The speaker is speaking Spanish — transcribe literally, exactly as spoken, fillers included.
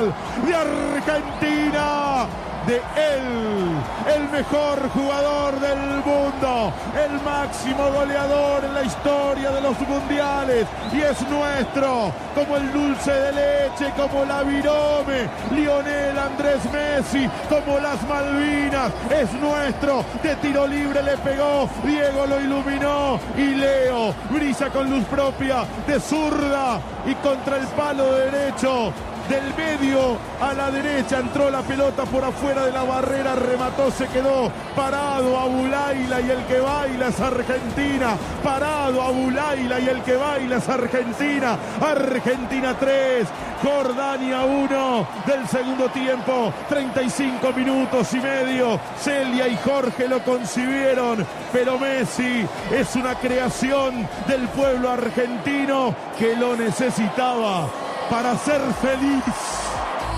Nacional de Argentina. De él, el mejor jugador del mundo, el máximo goleador en la historia de los mundiales, y es nuestro, como el dulce de leche, como la virome, Lionel Andrés Messi, como las Malvinas, es nuestro, de tiro libre le pegó, Diego lo iluminó, y Leo brilla con luz propia, de zurda y contra el palo derecho. Del medio a la derecha entró la pelota por afuera de la barrera, remató, se quedó parado Abulaila y el que baila es Argentina. Parado Abulaila y el que baila es Argentina. Argentina tres, Jordania uno del segundo tiempo. treinta y cinco minutos y medio. Celia y Jorge lo concibieron, pero Messi es una creación del pueblo argentino que lo necesitaba para ser feliz.